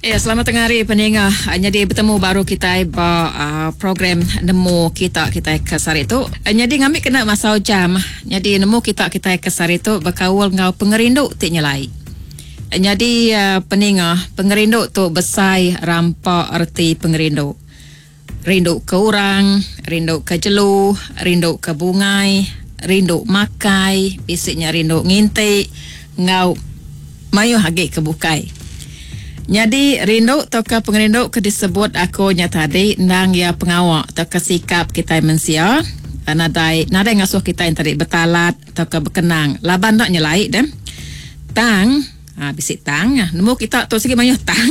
Ya, selamat tengah hari pendengar. Jadi bertemu baru kita program nemu kita kesar itu. Jadi ngambil kena masa jam. Jadi nemu kita kesar itu berkawal ngau pengerindu tik nyelai. Jadi pendengar, pengerindu tu besai rampak erti pengerindu. Rindu ke orang, rindu ke jelu, rindu ke bungai, rindu makai, bisiknya rindu ngintik, ngau mayu hagi ke bukai. Jadi rindu toka pengerindu ke disebut aku nyata tadi nang ya pengawak toka sikap kita manusia nadai ngasuh kita yang tadi betalat toka berkenang laban tak nyelai dan tang bisik tang nemu kita tu sikit banyak tang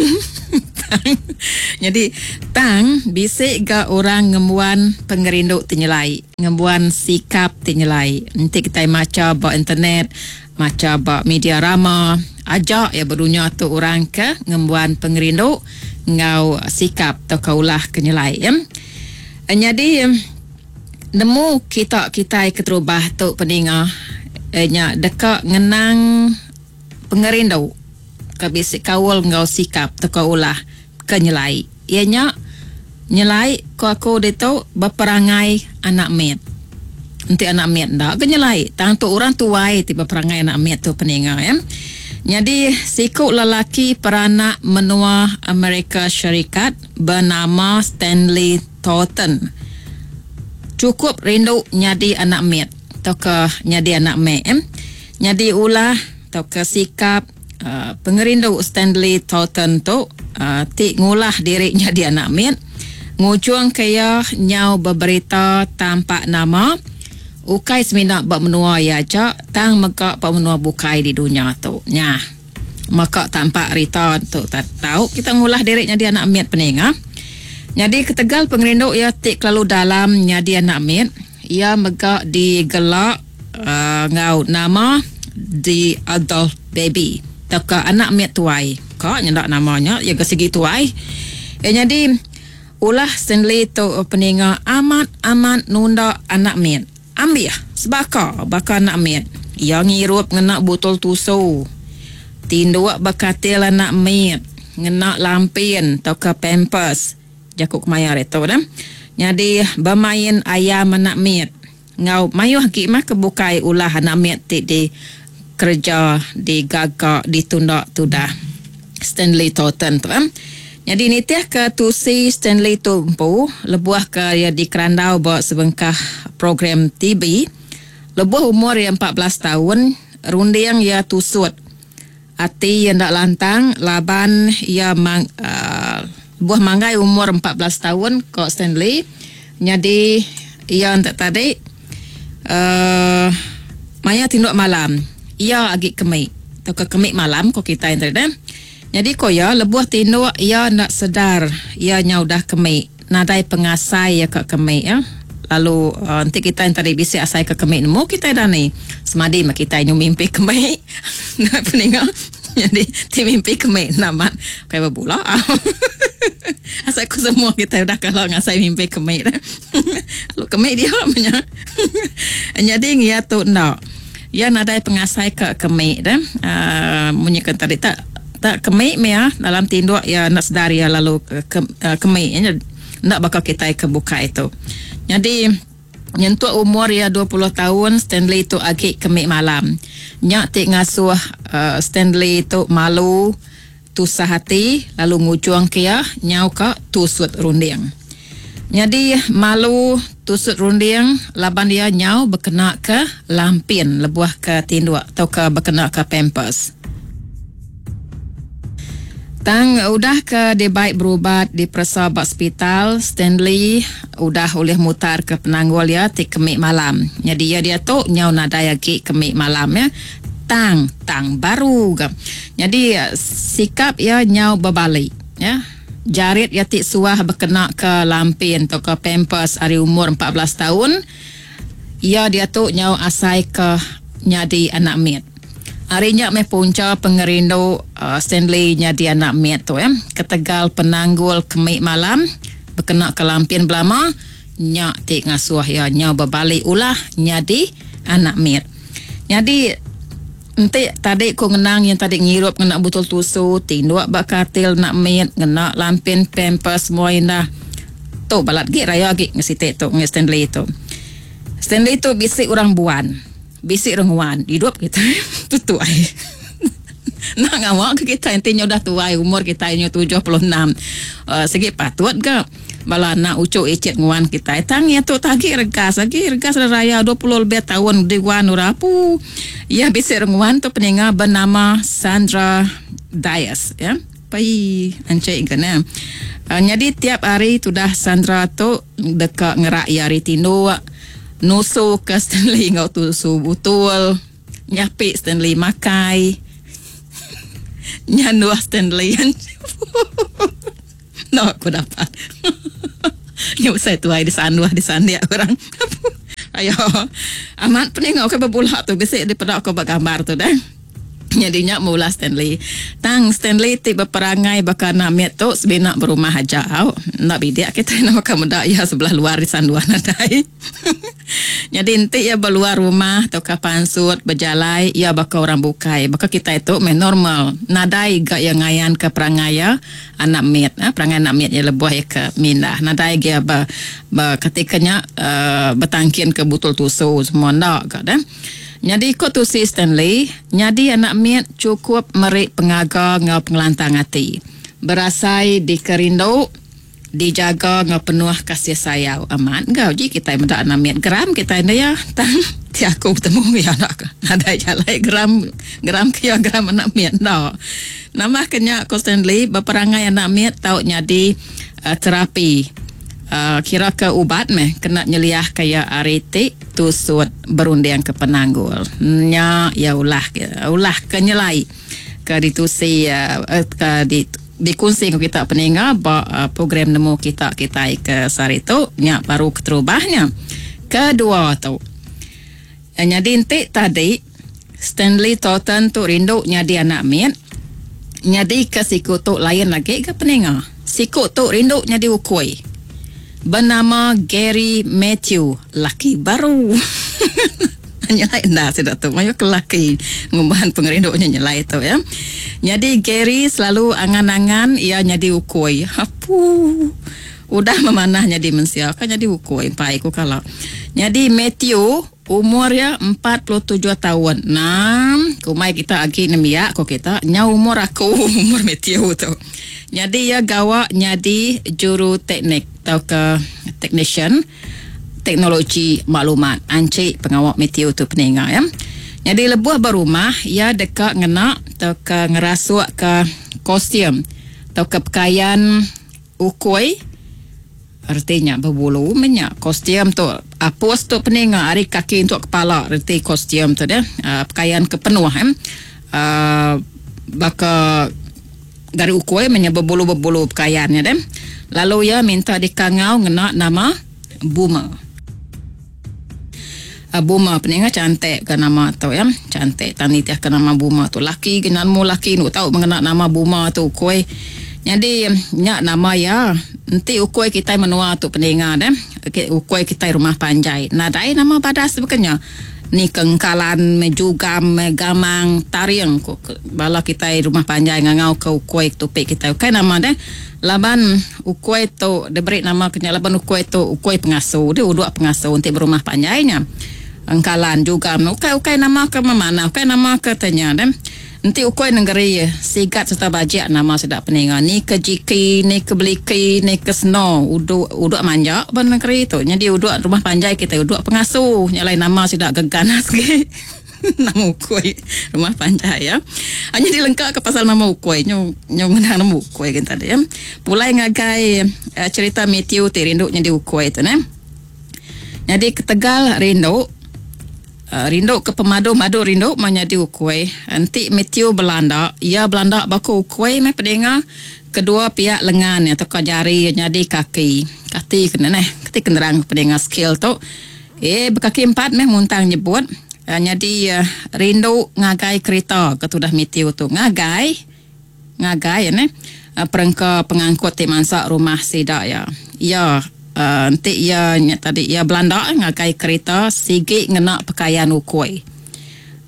jadi tang bisik ga orang ngembuan pengerindu tinyelai ngembuan sikap tinyelai nanti kita maca ba internet maca ba media rama ajak ya berunya tu orang ke ngembuan pengerindu ngau sikap atau kaulah kenyelai ya. Jadi nemu kita keterubah tu pendengar nya dekat ngenang pengerindu ke bisik kawal ngau sikap atau kaulah kenyelai ianya nyelai ko aku detu berperangai anak met nanti anak met dak kenyelai tang tu orang tuai tiba perangai anak met tu pendengar ya. Jadi sikuk lelaki peranak menua Amerika Syarikat bernama Stanley Thornton cukup rindu nyadi anak met atau ke nyadi anak met nyadi ulah atau ke sikap pengerindu Stanley Thornton tu tik ngulah diri nyadi anak met ngujuang kaya nyau berberita tampak nama ukai semina bak menua ya cak tang maka bak menua bukai di dunia tu nya maka tampak rita tu tak tahu kita ngulah derek jadi anak met pendengar. Jadi ketegal pengerindu ya tik lalu dalam jadi anak met ia megak digelak ngau nama the adult baby taka anak met tuai kak nyendak namanya ya kesegi tuai jadi ulah Stanley tu pendengar amat nunda anak met ambil sebaka anak met yang ngirup ngena botol tusu tinduak bakatil anak met ngena lampin atau ke pampers jakuk mayar itu dah jadi bermain ayam anak met ngau mayu hakimah kebukai ulah anak met di kerja di gagak ditunda tu dah Stanley Thornton tu jadi nitiah ke tusi Stanley tumpu lebuah ke ya di kerandau bawa sebengkah program TV lebuah umur yang 14 tahun rundiang ya tusut ati yang dak lantang laban ya buah manggai umur 14 tahun kok Stanley jadi ia entak tadi maya tinduk malam ia agi kemik atau ke kemik malam kok kita yang tadi jadi koya lebuah tinduk ia nak sedar ia nyau dah kemik nadai pengasai ya ke kemik ya lalu nanti kita yang tadi bisik asai ke kemik nemu kita dah ni semadi mak kita yang mimpi kemik nak peninggal jadi ti mimpi kemik nama kayak berbola asai ku semua kita dah kalau ngasai mimpi kemik dah lalu kemik dia punya jadi ia tu nak ia nadai pengasai ke kemik dah munyikan tadi tak kemik mea dalam tinduk ya nak sedari ya lalu kemik nak bakal kita kebuka itu. Jadi nyentuh umur ya 20 tahun Stanley itu agak kemik malam. Nyak tik ngasuh Stanley itu malu tusah hati lalu ngujuang kia nyau ke tusut runding. Jadi malu tusut runding laban dia nyau berkena ke lampin lebuah ke tinduk atau ke berkena ke pampers. Tang udah ke dia baik berubat di persahabat hospital Stanley udah boleh mutar ke penanggul ya ti kemik malam. Jadi ya dia tu nyau nadai lagi kemik malam ya. Tang baru ke. Jadi sikap ya nyau berbalik ya. Jarit ya ti suah berkena ke lampin atau ke pampers hari umur 14 tahun. Ya dia tu nyau asai ke nyadi anak met. Harinya meh punca pengerindu Stanley nyadi anak met tu ketegal penanggul kemik malam berkena ke lampin belama nyak tik ngasuh ya nyau berbalik ulah nyadi anak met. Jadi Nanti tadi ko ngenang yang tadi ngirup kena botol tusu, tinduk bak katil nak met, kena lampin pampers semua indah. Tu balat gi raya gi ngesite tu nges Stanley tu. Stanley tu bisik orang buan. Bisik orang wan, hidup kita tu ai. Nak ngawak ke kita intinya dah tua, umur kita inyo 76. Segi patut ke bala nak ucuk ecet nguan kita tang ya tu tagi regas raya 20 lebih tahun di wan urapu ya bisir nguan tu peninga bernama Sandra Dias ya pai ancai kena jadi tiap hari tu dah Sandra tu dekat ngerak ya ritino nusu ke Stanley ngau tu su betul nyapi Stanley makai nyanua Stanley no aku dapat ni saya tuai di sana orang ayo amat pening aku berbulak tu gesek di pedak aku gambar tu dah jadinya mula Stanley tiba perangai bakal nak met tu sebenak berumah aja nak bidik kita nak kamu dak ya sebelah luar di sanduan nadai jadi inti ya berluar rumah atau kapan sud berjalai ya bakal orang bukai bakal kita itu normal nadai gak yang ngayan ke perangai ya anak met perangai anak met ya lebuh ya ke mindah nadai dia ketikanya bertangkin ke botol tusu semua nak gak dah. Jadi ikut tu si Stanley, jadi anak miat cukup merik pengaga ngau pengelantang hati. Berasai di kerindu, dijaga ngau penuh kasih sayang. Amat ngau ji kita mendak anak miat geram kita ini ya. Tang ti aku bertemu ya nak ada jalai geram kia geram anak miat dah. Nama kenya ko Stanley berperangai anak miat tau nyadi terapi. Kira ke ubat kena nyeliah kaya ariti tusut berundang ke penanggul nya ya ulah ke nyelai ke ditusi ke dikunci kita peninga program nemu kita ke sari tu nya baru keterubahnya kedua tu nya dinti tadi Stanley Totten tu rindu nyadi anak miat nyadi ke siku tu lain lagi ke peninga siku tu rindu nyadi ukui bernama Gary Matthew laki baru nyelai dah sudah tu mayu ke laki ngumbahan pengerinduknya nyelai tu ya jadi Gary selalu angan-angan ia nyadi ukui apu udah memanah nyadi mensia kan nyadi ukui pai ku kalau jadi Matthew umurnya 47 tahun kumai kita lagi nemia ko kita nya umur aku umur Matthew tu jadi ya gawa nyadi juru teknik atau ke technician teknologi maklumat anci pengawak Matthew tu peninga ya jadi lebuh berumah ya dekat ngena atau ke ngerasuk ke kostum atau ke pakaian ukui artinya berbulu minyak kostum tu apos tu peninga ari kaki untuk kepala arti kostum tu dia pakaian kepenuh baka dari ukui minyak berbulu pakaiannya deh lalu ya minta dikangau ngena nama Buma Buma peninga cantik ke nama tu ya cantik tanitia ke nama Buma tu laki genanmu laki nu tahu mengenal nama Buma tu ukui jadi nyak nama ya nanti ukui kita menua tu peninga deh ukui kita rumah panjai nadai nama badas bukannya ni kengkalan mejugam megamang tariang bala kita rumah panjai ngangau ke ukui tupik kita okay nama deh laban ukui tu diberi nama kenya laban ukui tu ukui pengasuh dia uduk pengasuh untuk berumah panjainya engkalan juga ukui nama ke mana ukui nama ke tanya deh nanti ukui negeri sigat serta bajak nama sedap peninga ni ke jiki ni ke beliki ni ke snow uduk manja ban negeri tu jadi uduk rumah panjai kita uduk pengasuh nyalai nama sedap geganas ke nama ukui rumah panjai ya hanya dilengkap ke pasal nama ukui nyong menang nama ukui kan tadi ya pulai ngagai cerita Matthew rindu di ukui tu jadi ke Tegal rindu ke pemadu rindu menjadi ukui nanti Matthew Belanda Belanda baku ukui pedengar kedua pihak lengan atau jari jadi kaki kena kaki kenderang pedengar skill tu berkaki 4 muntang nyebut jadi rindu ngagai kereta ketudah Matthew tu ngagai ya perengka pengangkut di mansak rumah sidak ya nanti tadi Belanda ngagai kereta sigi ngena pakaian ukui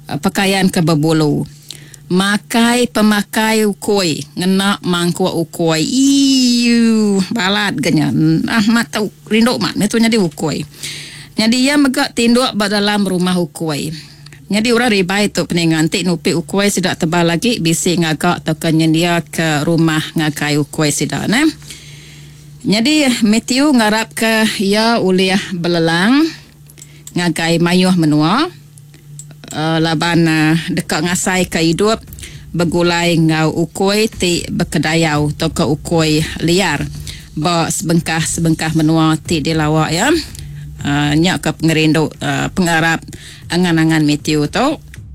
pakaian ke berbulu. Pemakai ukoi ngena mangkuk ukoi. Iu balat ganya. Mat tahu rindu mat itu jadi ukoi. Jadi ia megak tinduk dalam rumah ukoi. Jadi orang ribai tu peningan tik nupi ukoi sidak tebal lagi bisik ngagak tokannya dia ke rumah ngakai ukoi sidak ne. Jadi Matthew ngarap ke ia uliah belelang ngagai mayuh menua. Laban dekat ngasai ke hidup bergulai ngau ukoi ti berkedayau atau ke ukoi liar ba sebengkah menua ti dilawak ya nyak ke pengerinduk pengarap angan-angan Matthew tu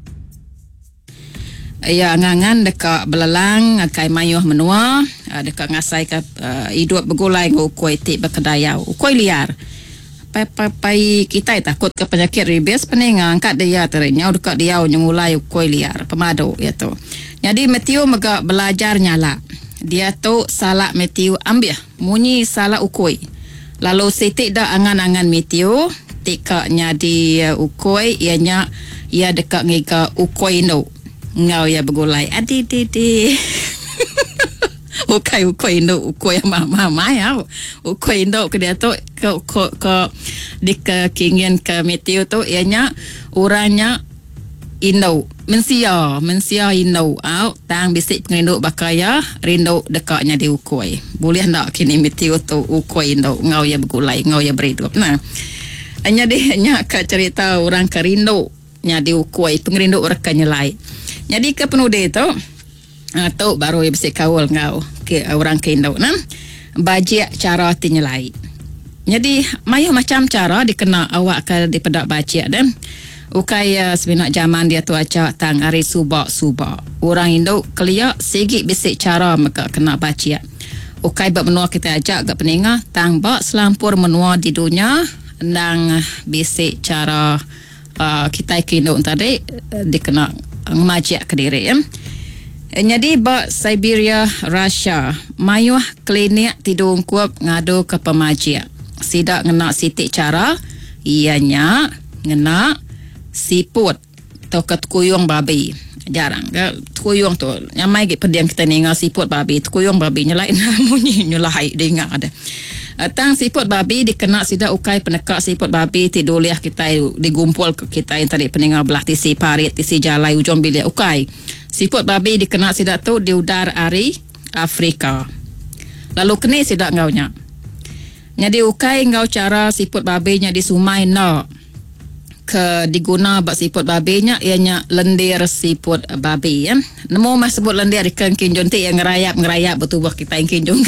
ya angan dekat belelang ngakai mayuh menua dekat ngasai ke hidup bergulai ngau ukoi ti berkedayau ukoi liar pai kita takut ke penyakit rabies pening angkat dia terinya dekat dia nyulai ukoi liar pemadu ya tu. Jadi Matthew megak belajar nyala. Dia tu salah Matthew ambil munyi salah ukoi. Lalu setik dah angan-angan Matthew tika nyadi ukoi ianya ia dekat ngiga ukoi no. Ngau ya bergulai adi ukoi Indo ukoi mama ya ukoi Indo ke dia tu ke di kekingin ke Matthew tu ianya orangnya Indo mensia Indo tang bisik penginduk bakaya rindu dekatnya di ukoi boleh nak kini Matthew tu ukoi Indo ngau ya bergulai ngau ya berhidup nah hanya dia ke cerita orang ke rindu nya di ukoi penginduk rekan nyelai jadi ke penude tu tu baru ya bisik kawal ngau ke orang ke Indo nah bajak cara tinyelai. Jadi mayu macam cara dikena awak ke di pedak bajak dan ukai sebenak zaman dia tu acak tang hari suba orang Indo kelia segi bisik cara mereka kena bajak. Ukai bab menua kita ajak ke peningah tang bak selampur menua di dunia nang bisik cara kita ke Indo tadi dikena ngajak ke diri ya. Jadi bak Siberia, Russia, mayuh klinik tidung kuap ngadu ke pemajak. Sidak ngena sitik cara, ianya ngena siput atau ke tukuyung babi. Jarang. Tukuyung tu, yang mai pediam kita ni ngah siput babi. Tukuyung babi nyelai munyi nyelai dengar ada. Tang siput babi dikena sidak ukai penekak siput babi tiduliah kita digumpul ke kita yang tadi peninggal belah tisi parit, tisi jalai ujung bilik ukai. Siput babi dikena sidak tu di udar ari Afrika. Lalu kena sidak ngaunya. Jadi ukai ngau cara siput babinya di sumai no. Ke diguna bak siput babinya ianya lendir siput babi ya. Nemu mas sebut lendir ikan kinjun ti yang ngerayap betubuh kita yang kinjun.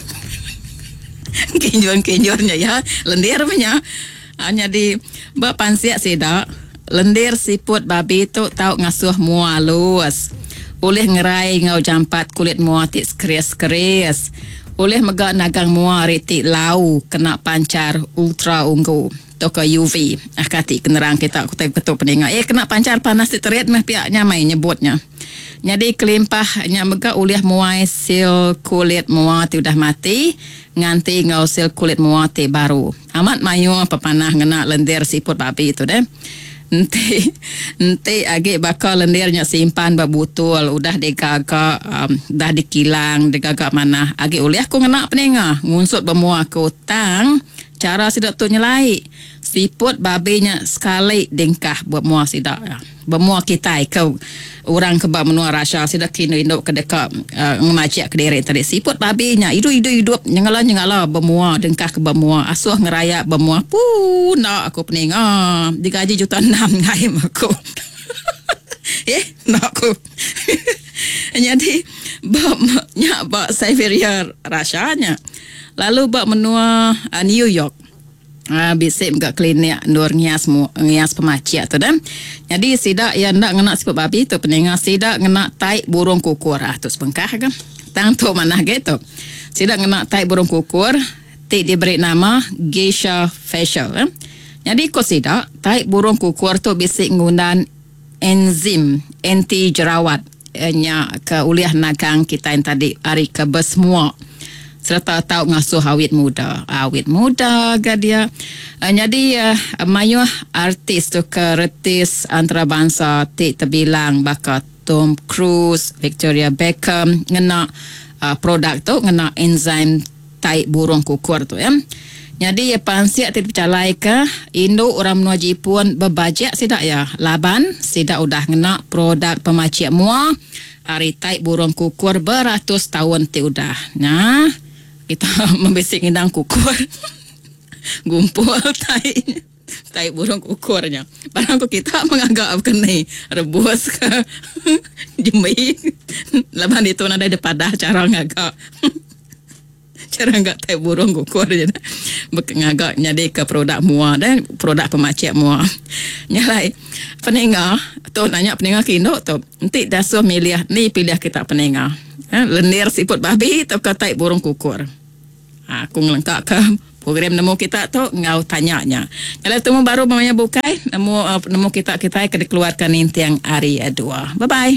Kinjun-kinjunnya ya lendir punya. Hanya di bak pansiak sidak lendir siput babi tu tau ngasuh mua luas. Boleh ngerai ngau jampat kulit mua tik skris-skris. Boleh megak nagang mua ritik lau kena pancar ultra ungu. Toka UV. Kati kenerang kita aku tak betul pendengar. Kena pancar panas terit mah pihaknya main nyebutnya. Jadi kelimpahnya megak uliah muai sil kulit mua ti udah mati. Nganti ngau sil kulit mua ti baru. Amat mayu pepanah ngena lendir siput babi itu deh. Nanti agak bakal lendirnya simpan bebutul udah digagak dah dikilang digagak mana agak uliah aku ngena penengah ngunsut bemua ke utang cara sidak tu nyelai siput babinya sekali dengkah buat mua sidak ya. Bemua kita kau orang kebab menua rasa sidak kini induk ke dekat ngemajak ke diri tadi siput babinya hidup nyengala bemua dengkah ke bemua asuh ngeraya bemua nak aku peningah digaji juta 6 ngai aku nak aku jadi bak Siberia rasanya lalu bak menua New York bisik enggak klinik nur ngias pemacik tu dan jadi sidak yang nak ngena siput babi tu peningah sidak ngena tai burung kukur tu sebengkah kan tang tu mana gitu sidak ngena tai burung kukur ti diberi nama geisha facial jadi kau sidak tai burung kukur tu bisik ngundan enzim anti jerawat nya ke uliah nagang kita yang tadi hari ke semua serta tahu ngasuh awit muda ke dia. Jadi mayuh artis tu retis antarabangsa terbilang bakal Tom Cruise, Victoria Beckham ngena produk tu ngena enzim tai burung kukur tu ya. Jadi pansiak terpercalai ke Indo orang menua Jepun berbajak sidak ya laban sidak udah ngena produk pemaciak mua hari tai burung kukur beratus tahun ti udah. Nah, kita membesik ngindang kukur gumpul tai burung kukurnya. Barang kita menganggap kena rebus ke jemai. Laban itu ada depan dah cara ngagak. Cara ngagak tai burung kukur je. Ngagak nyadi ke produk mua dan produk pemaciak mua. Nyalai penengah tu nanya penengah kino tu. Nanti dah so milih ni pilih kita penengah. Lendir siput babi atau ke tai burung kukur. Aku ngelengkak ke program nemu kita tu ngau tanyanya. Kalau temu baru mamanya bukai nemu kita akan dikeluarkan inti yang hari 2. Bye bye.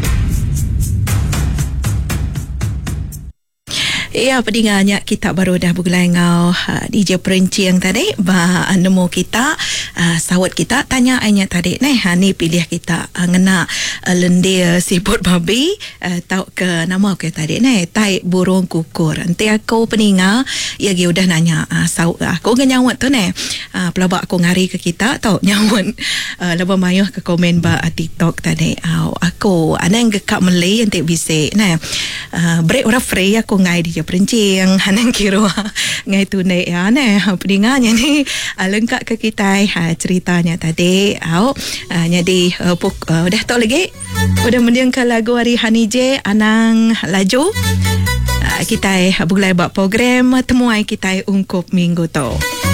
Ya, pendengarnya kita baru dah bergulai ngau DJ Perencing tadi nemu kita sawat kita tanya ainya tadi ni pilih kita ngena lendir siput babi tahu ke nama ke tadi tai burung kukur. Nanti aku pendengar ya udah nanya aku nyawat tu pelabak aku ngari ke kita tahu nyawat laba mayuh ke komen ba TikTok tadi aku ana yang gekak Malay nanti bisa break ora free aku ngai DJ Perencing hanang kira ngai tu ya pendengarnya ni lengkap ke kita ceritanya tadi jadi udah tahu lagi udah mendengar lagu hari Hanije anang laju kita bulai buat program temuai kita ungkup minggu tu.